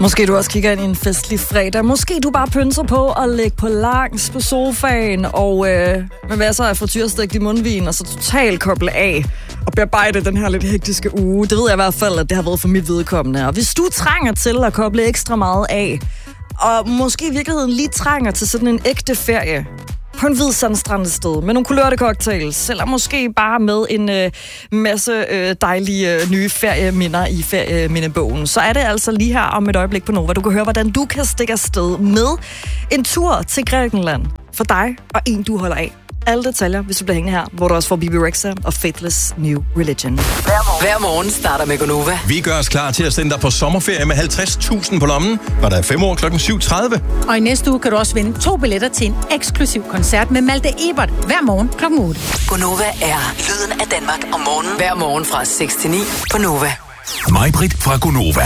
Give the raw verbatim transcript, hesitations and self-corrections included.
Måske du også kigger ind i en festlig fredag. Måske du bare pynser på at ligge på langs på sofaen og øh, med masser af frityrestegt i mundvin og så totalt koble af og bearbejde den her lidt hektiske uge. Det ved jeg i hvert fald, at det har været for mit vedkommende. Og hvis du trænger til at koble ekstra meget af, og måske i virkeligheden lige trænger til sådan en ægte ferie på en hvid sandstrand sted med nogle kulørte cocktails, eller måske bare med en øh, masse øh, dejlige øh, nye ferieminder i feriemindebogen, så er det altså lige her om et øjeblik på Nova. Du kan høre, hvordan du kan stikke afsted med en tur til Grækenland for dig og en, du holder af. Alle detaljer, hvis du bliver hængende her, hvor du også får Bebe Rexha og Faithless New Religion. Hver morgen starter med Gonova. Vi gør os klar til at sende dig på sommerferie med halvtreds tusind på lommen, når der er fem år klokken syv tredive. Og i næste uge kan du også vinde to billetter til en eksklusiv koncert med Malte Ebert hver morgen klokken otte. Gonova er lyden af Danmark om morgenen. Hver morgen fra seks til ni på Nova. Mig-Britt fra Gonova.